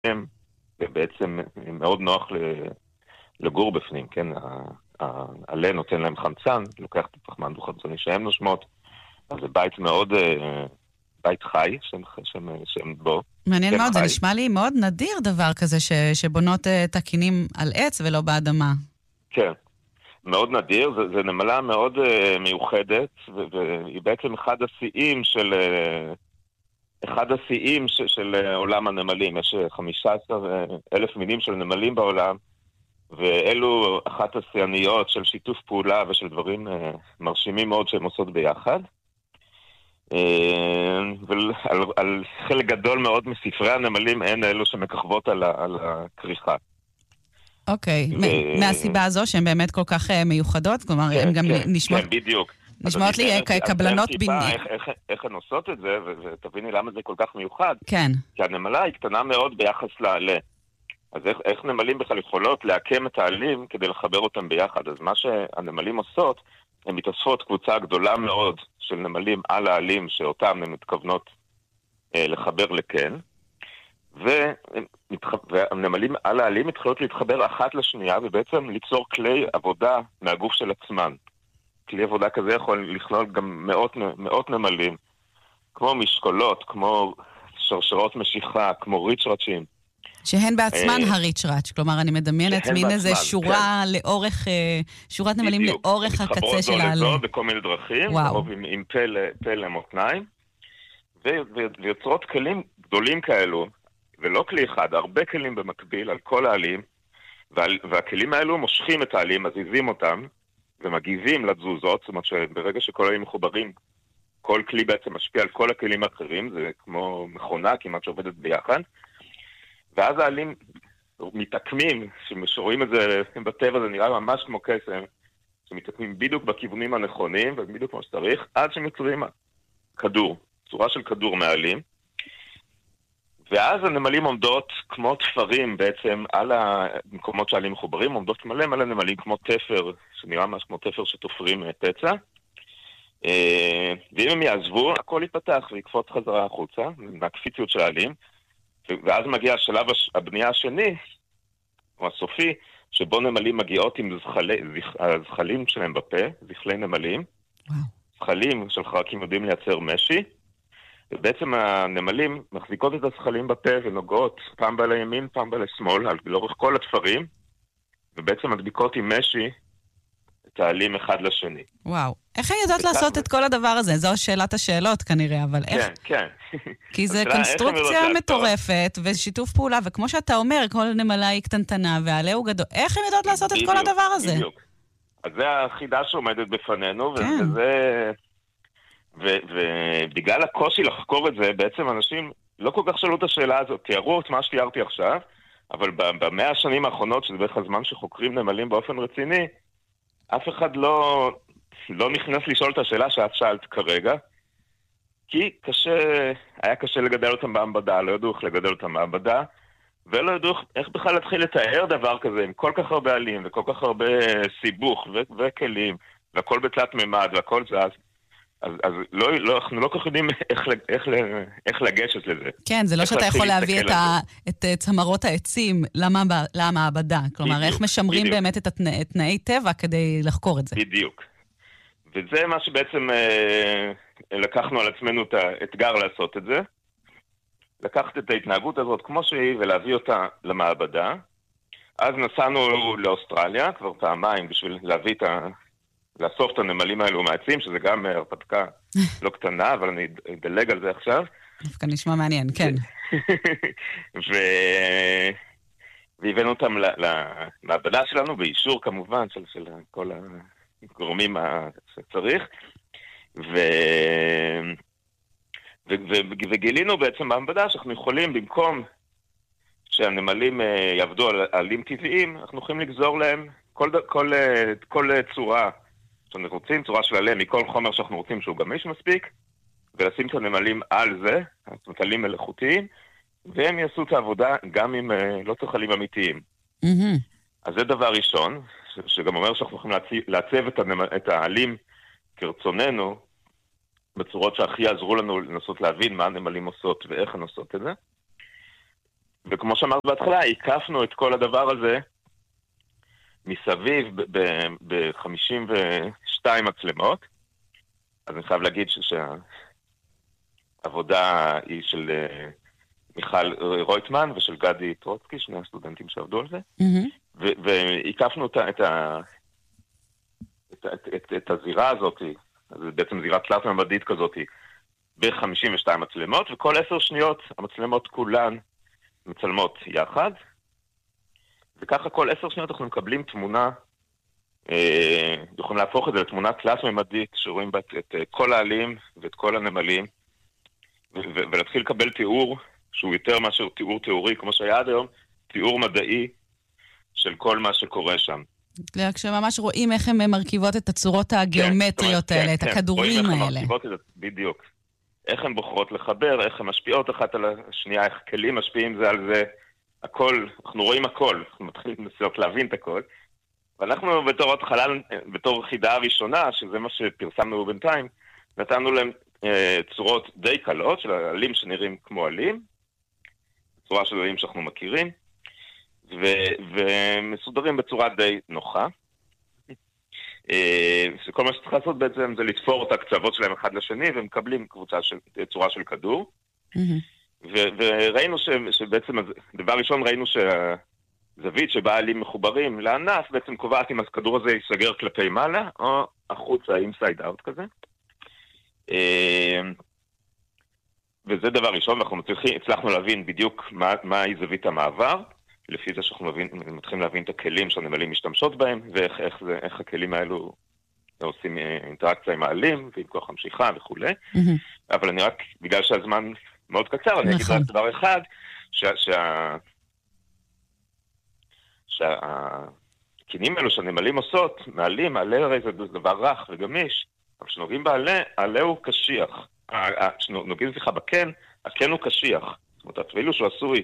ובעצם מאוד נוח לגור בפנים, כן? העלה נותן להם חמצן, לוקח את הפחמן דו-חמצני שהם נושמות, אז זה בית מאוד, בית חי שהם בו. מעניין כן מאוד, חי. זה נשמע לי מאוד נדיר דבר כזה שבונות תקינים על עץ ולא באדמה. כן, מאוד נדיר, זה נמלה מאוד מיוחדת, והיא בעצם אחד השיאים של עולם הנמלים. יש 15,000 מינים של נמלים בעולם, ואלו אחת השיאניות של שיתוף פעולה ושל דברים מרשימים מאוד שהם עושות ביחד. ועל חלק גדול מאוד מספרי הנמלים אין אלו שמככבות על הכריכה. אוקיי, מהסיבה הזו שהן באמת כל כך מיוחדות, כלומר, הן גם נשמעות... כן, בדיוק. נשמעות לי כקבלנות איך הן עושות את זה, ותביני למה זה כל כך מיוחד. כן. כי הנמלה היא קטנה מאוד ביחס לעלה. אז איך נמלים בכלל יכולות להקם את העלים כדי לחבר אותם ביחד? אז מה שהנמלים עושות, הן מתאספות קבוצה גדולה מאוד של נמלים על העלים שאותם הן מתכוונות לחבר לקן, והנמלים על העלים מתחילות להתחבר אחת לשנייה ובעצם ליצור כלי עבודה מהגוף של עצמן. כלי עבודה כזה יכול לכלול גם מאות נמלים, כמו משקולות, כמו שרשרות משיכה, כמו ריצ'רצ'ים. שהן בעצמן הריצ'רץ', כלומר אני מדמיינת מין איזה שורה לאורך, שורת נמלים לאורך הקצה של העלה. מתחברות זו לזו בכל מיני דרכים, או עם פה למותניים, ויוצרות כלים גדולים כאלו, ולא כלי אחד, הרבה כלים במקביל על כל העלים, והכלים האלו מושכים את העלים, מזיזים אותם, ומגיבים לתזוזות, זאת אומרת שברגע שכל העלים מחוברים, כל כלי בעצם משפיע על כל הכלים האחרים, זה כמו מכונה כמעט שעובדת ביחד, ואז העלים מתעקמים, שרואים את זה בטבע, זה נראה ממש כמו קסם, שמתעקמים בדיוק בכיוונים הנכונים, ובדיוק כמו שצריך, עד שמייצרים כדור, צורה של כדור מהעלים, ואז הנמלים עומדות כמו תפרים בעצם על המקומות שהעלים מחוברים, עומדות מלא נמלים כמו תפר, שנראה ממש כמו תפר שתופרים פצע, ואם הם יעזבו, הכל ייפתח ויקפוץ חזרה החוצה, מהקפיציות של העלים, ואז מגיע השלב הבנייה השני, או הסופי, שבו נמלים מגיעות עם הזחלים שלהם בפה, זחלי נמלים. זחלים של חרקים יודעים לייצר משי, ובעצם הנמלים מחזיקות את הזחלים בפה ונוגעות פעם בעלי ימין, פעם בעלי שמאל, לאורך כל התפרים, ובעצם מדביקות עם משי את העלים אחד לשני. וואו. איך הן יודעות לעשות את כל הדבר הזה? זו שאלת השאלות כנראה, אבל איך... כן. כי זה קונסטרוקציה מטורפת ושיתוף פעולה, וכמו שאתה אומר, כל נמלה היא קטנטנה והעלה הוא גדול. איך הן יודעות לעשות את כל הדבר הזה? בדיוק. אז זה החידה שעומדת בפנינו, ובגלל הקושי לחקור את זה, בעצם אנשים לא כל כך שאלו את השאלה הזאת, תיארו את מה שתיארתי עכשיו, אבל ב100 השנים האחרונות, שזה בערך הזמן שחוקרים נמלים באופן רציני, אף אחד לא נכנס לשאול את השאלה שאת שאלת כרגע, כי היה קשה לגדל אותם במעבדה, לא ידעו איך לגדל אותם במעבדה, ולא ידעו איך בכלל להתחיל לתאר דבר כזה עם כל כך הרבה עלים וכל כך הרבה סיבוך וכלים, והכל בתלת מימד והכל זז. אז אנחנו לא כל כך יודעים איך לגשת לזה. כן, זה לא שאתה יכול להביא את צמרות העצים למעבדה. כלומר, איך משמרים באמת את תנאי טבע כדי לחקור את זה. בדיוק. וזה מה שבעצם לקחנו על עצמנו את האתגר לעשות את זה. לקחת את ההתנהגות הזאת כמו שהיא ולהביא אותה למעבדה. אז נסענו לאוסטרליה כבר פעמיים בשביל להביא לאסוף את הנמלים האלו מהעצים, שזה גם הרפתקה לא קטנה, אבל אני אדלג על זה עכשיו. דווקא נשמע מעניין, כן. והבאנו אותם למעבדה שלנו, באישור כמובן של כל הגורמים שצריך, וגילינו בעצם במעבדה שאנחנו יכולים, במקום שהנמלים יעבדו על עלים טבעיים, אנחנו יכולים לגזור להם כל צורה שאנחנו רוצים, צורה של עלה מכל חומר שאנחנו רוצים שהוא גמיש מספיק, ולשים את הנמלים על זה, עלים מלאכותיים, והם יעשו את העבודה גם אם לא צריך עלים אמיתיים. אז זה דבר ראשון, שגם אומר שאנחנו יכולים לעצב את העלים כרצוננו, בצורות שהכי יעזרו לנו לנסות להבין מה הנמלים עושות ואיך הן עושות את זה. וכמו שאמרת בהתחלה, עיקפנו את כל הדבר הזה מסביב ב-52 מצלמות. אז אני חייב להגיד שהעבודה היא של מיכל רויטמן ושל גדי טרוצקי, שני הסטודנטים שעבדו על זה. ועיקפנו את הזירה הזאת, זה בעצם זירה תלת-ממדית כזאת, ב-52 מצלמות, וכל 10 שניות המצלמות כולן מצלמות יחד, וככה כל 10 שניות אנחנו מקבלים תמונה, יכולים להפוך את זה לתמונה תלת-ממדית, שרואים בה את כל העלים ואת כל הנמלים, ולהתחיל לקבל תיאור שהוא יותר מאשר תיאור תיאורי, כמו שהיה עד היום, תיאור מדעי של כל מה שקורה שם. כשממש רואים איך הן מרכיבות את הצורות הגיאומטריות האלה, את הכדורים האלה. בדיוק. איך הן בוחרות לחבר, איך הן משפיעות אחת על השנייה, איך כלים משפיעים זה על זה, הכל, אנחנו רואים הכל, אנחנו מתחילים לנסות להבין את הכל, ואנחנו בתור חידה הראשונה, שזה מה שפרסמנו בינתיים, נתנו להם צורות די קלות, של עלים שנראים כמו עלים, צורה של עלים שאנחנו מכירים, ומסודרים בצורה די נוחה. שכל מה שצריך לעשות בעצם זה לתפור את הקצוות שלהם אחד לשני, ומקבלים צורה של כדור. וראינו שבעצם, דבר ראשון ראינו שהזווית שבה העלים מחוברים לענף, בעצם קובעת אם הכדור הזה ייסגר כלפי מעלה, או החוצה, inside out כזה. וזה דבר ראשון, ואנחנו הצלחנו להבין בדיוק מהי זווית המעבר, לפי זה שאנחנו מתחילים להבין את הכלים שהנמלים משתמשות בהם, ואיך הכלים האלו עושים אינטראקציה עם העלים, ועם כוח המשיכה וכו'. אבל אני רק, בגלל שהזמן מאוד קצר, אני אגיד רק דבר אחד, שהכלים האלו שהנמלים עושות, מעלים, העלה הרי זה דבר רך וגמיש, אבל כשנוגעים בעלה, העלה הוא קשיח. כשנוגעים לך בקן, הקן הוא קשיח. זאת אומרת, אפילו שהוא עשוי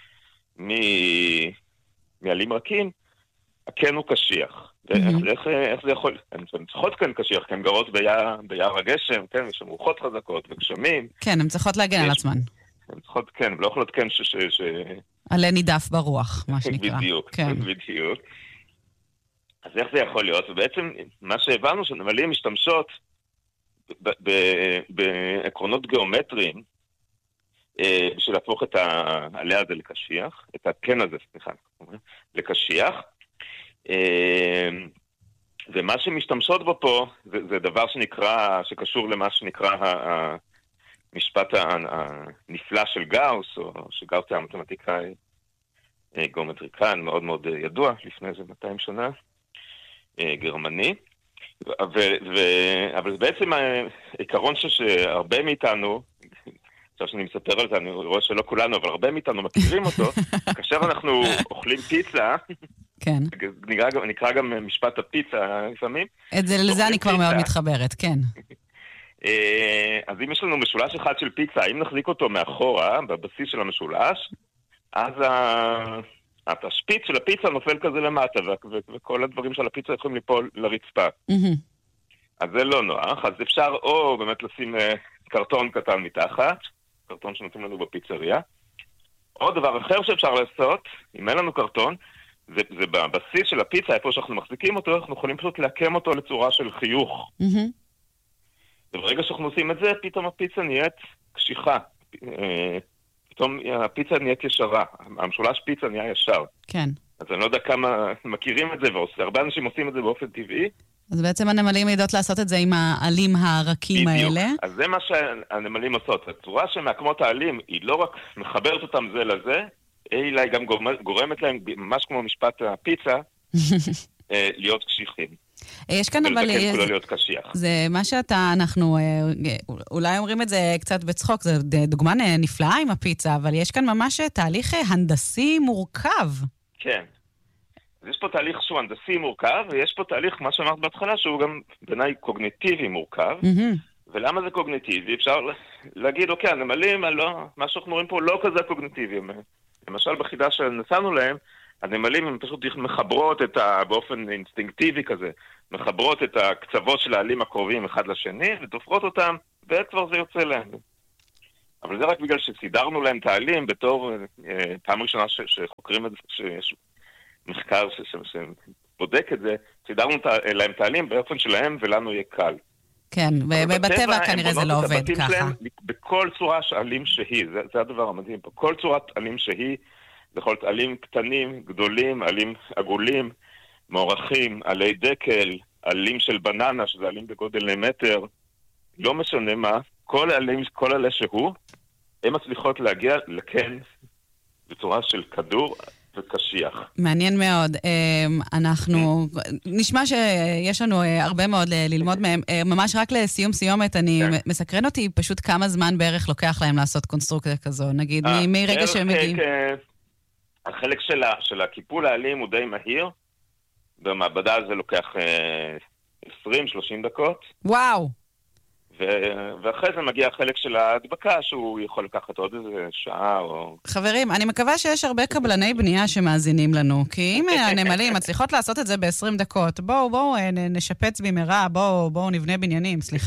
מעלים רכים, הקן הוא קשיח. ואיך זה יכול? הן צריכות כאן קשיח, כי הן גרות ביער הגשם, כן, יש שם רוחות חזקות וגשמים. כן, הן צריכות להגן על עצמן. הן צריכות, כן, ולא יכולות כן עלה נידף ברוח, מה שנקרא. בדיוק, בדיוק. אז איך זה יכול להיות? ובעצם מה שהבנו שנמלים משתמשות בעקרונות גיאומטריים, בשביל להפוך את העלה הזה לקשיח, את הקן הזה, סליחה, לקשיח. ומה שמשתמשות בו פה, זה דבר שקשור למה שנקרא המשפט הנפלא של גאוס, או שגאוס היה מתמטיקאי גיאומטריקן מאוד מאוד ידוע, לפני איזה 200 שנה, גרמני. אבל בעצם העיקרון שהרבה מאיתנו, עכשיו שאני מספר על זה, אני רואה שלא כולנו, אבל הרבה מאיתנו מכירים אותו, כאשר אנחנו אוכלים פיצה, כן. נקרא גם משפט הפיצה לפעמים. לזה אני כבר מאוד מתחברת, כן. אז אם יש לנו משולש אחד של פיצה, אם נחזיק אותו מאחורה, בבסיס של המשולש, אז השפיץ של הפיצה נופל כזה למטה, וכל הדברים של הפיצה יכולים ליפול לרצפה. אז זה לא נוח, אז אפשר או באמת לשים קרטון קטן מתחת, קרטון שנותנים לנו בפיצריה, או דבר אחר שאפשר לעשות, אם אין לנו קרטון, זה בבסיס של הפיצה, איפה שאנחנו מחזיקים אותו, אנחנו יכולים פשוט להקם אותו לצורה של חיוך. וברגע שאנחנו עושים את זה, פתאום הפיצה נהיית קשיחה. פתאום הפיצה נהיית ישרה. המשולש פיצה נהיה ישר. כן. אז אני לא יודע כמה מכירים את זה, והרבה אנשים עושים את זה באופן טבעי. אז בעצם הנמלים יודעות לעשות את זה עם העלים הרכים האלה. בדיוק. אז זה מה שהנמלים עושות. הצורה שמעקמות העלים היא לא רק מחברת אותם זה לזה, אלא היא גם גורמת להם, ממש כמו משפט הפיצה, להיות קשיחים. יש כאן אבל... זה מה אנחנו אולי אומרים את זה קצת בצחוק, זה דוגמה נפלאה עם הפיצה, אבל יש כאן ממש תהליך הנדסי מורכב. כן. יש פה תהליך שהוא הנדסי מורכב, ויש פה תהליך, מה שאמרת בהתחלה, שהוא גם בעיניי קוגניטיבי מורכב. ולמה זה קוגניטיבי? אפשר להגיד, אוקיי, הנמלים, מה שאנחנו רואים פה לא כזה קוגניטיבי. למשל, בחידה שנסענו להם, הנמלים הם פשוט מחברות באופן אינסטינקטיבי כזה, מחברות את הקצוות של העלים הקרובים אחד לשני, ותופרות אותם, וכבר זה יוצא להם. אבל זה רק בגלל שסידרנו להם תעלים בתור פעם ראשונה שחוקרים את זה, שיש מחקר שבודק את זה, סידרנו להם תעלים באופן שלהם ולנו יהיה קל. כן, ובטבע כנראה זה לא עובד ככה. בכל צורה שעלים שהיא, זה הדבר המדהים פה, כל צורת עלים שהיא, זה יכול להיות עלים קטנים, גדולים, עלים עגולים, מעורכים, עלי דקל, עלים של בננה, שזה עלים בגודל מטר, לא משנה מה, כל עלי שהוא, הן מצליחות להגיע לכן בצורה של כדור וקשיח. מעניין מאוד. אנחנו, נשמע שיש לנו הרבה מאוד ללמוד מהם. ממש רק לסיום סיומת, מסקרן אותי פשוט כמה זמן בערך לוקח להם לעשות קונסטרוקציה כזו. נגיד, מרגע שהם מגיעים. החלק של הקיפול העלים הוא די מהיר. במעבדה זה לוקח 20-30 דקות. וואו. ואחרי זה מגיע החלק של ההדבקה, שהוא יכול לקחת עוד איזה שעה או... חברים, אני מקווה שיש הרבה קבלני בנייה שמאזינים לנו, כי אם הנמלים מצליחות לעשות את זה ב-20 דקות, בואו נשפץ במהרה, בואו נבנה בניינים, סליחה.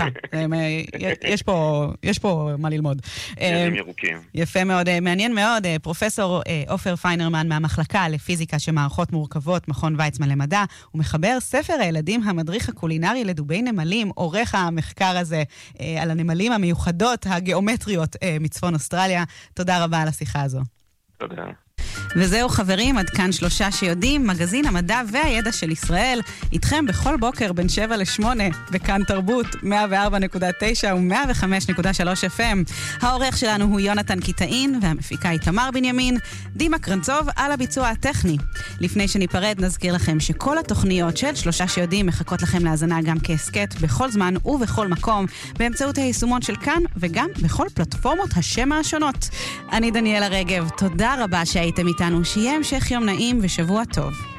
יש פה מה ללמוד. בניינים ירוקים. יפה מאוד, מעניין מאוד. פרופסור עופר פיינרמן מהמחלקה לפיזיקה שמערכות מורכבות, מכון ויצמן למדע, הוא מחבר ספר הילדים המדריך הקולינרי לדובי נמלים, עורך המחקר הזה על הנמלים המיוחדות, הגיאומטריות מצפון אוסטרליה. תודה רבה על השיחה הזו. תודה. וזהו חברים, עד כאן 3 שיודעים, מגזין המדע והידע של ישראל, איתכם בכל בוקר בין 7 ל-8, וכאן תרבות 104.9 ו-105.3 FM. העורך שלנו הוא יונתן קיטאין, והמפיקה היא תמר בנימין, דימה קרנצוב על הביצוע הטכני. לפני שניפרד נזכיר לכם שכל התוכניות של 3 שיודעים מחכות לכם להאזנה גם כעסקט בכל זמן ובכל מקום, באמצעות היישומון של כאן, וגם בכל פלטפורמות השמע השונות. אני דניאלה רגב, תודה רבה שהייתם איתנו, שיהיה המשך יום נעים ושבוע טוב.